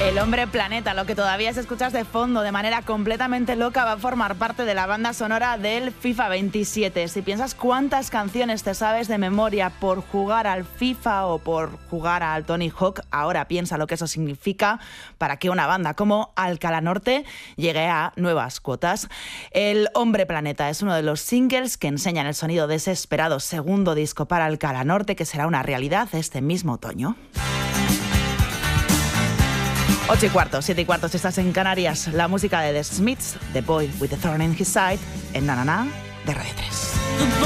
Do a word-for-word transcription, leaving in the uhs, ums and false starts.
El Hombre Planeta, lo que todavía se escuchas de fondo de manera completamente loca, va a formar parte de la banda sonora del FIFA veintisiete. Si piensas cuántas canciones te sabes de memoria por jugar al FIFA o por jugar al Tony Hawk, ahora piensa lo que eso significa para que una banda como Alcalá Norte llegue a nuevas cuotas. El Hombre Planeta es uno de los singles que enseñan el sonido de ese esperado segundo disco para Alcalá Norte, que será una realidad este mismo otoño. Ocho y cuarto, siete y cuarto, si estás en Canarias, la música de The Smiths, The Boy with the Thorn in His Side, en Na Na Na de Radio tres.